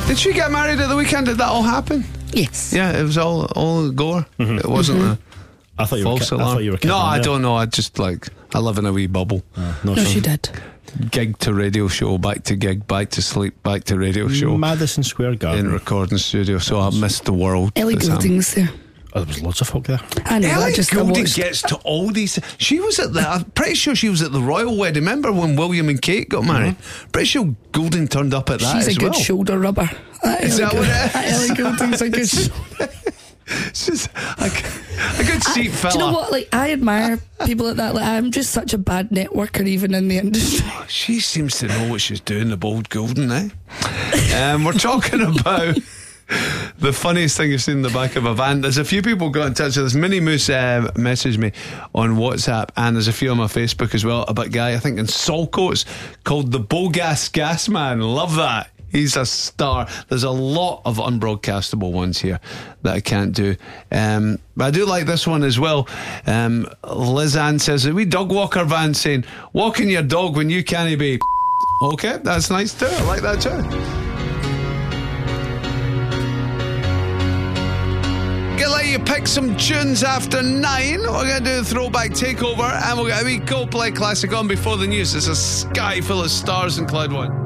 Did she get married at the weekend? Did that all happen? Yes. Yeah, it was all gore. Mm-hmm. It wasn't a I thought you false were. I alarm. thought you were kidding. No, I there. don't know. I just I live in a wee bubble. No, she did. Gig to radio show, back to gig, back to sleep, back to radio show. Madison Square Garden In recording studio, so I missed the world. Ellie this happened. Goulding's there. Oh, there was lots of folk there. I know. Ellie I Goulding watched. gets to all these. She was at the. I'm pretty sure she was at the royal wedding. Remember when William and Kate got married? Pretty sure Goulding turned up at that She's as a good well. shoulder rubber. Is that what it is? Ellie Goulding's a good. She's a good seat fella. Do you know what? Like, I admire people like that. Like, I'm just such a bad networker, even in the industry. She seems to know what she's doing, the bold Goulding, eh? We're talking about the funniest thing you've seen in the back of a van. There's a few people got in touch with us. Minnie Moose messaged me on WhatsApp, and there's a few on my Facebook as well about a guy, I think in Saltcoats, called the Bogas Gas Man. Love that. He's a star. There's a lot of unbroadcastable ones here that I can't do. But I do like this one as well. Liz Ann says, a wee dog walker van saying, walking your dog when you can't be. Okay, that's nice too. I like that too. Gonna let you pick some tunes after 9. We're gonna do a throwback takeover, and we'll get a wee Coldplay classic on before the news. There's a sky full of stars in Cloud One.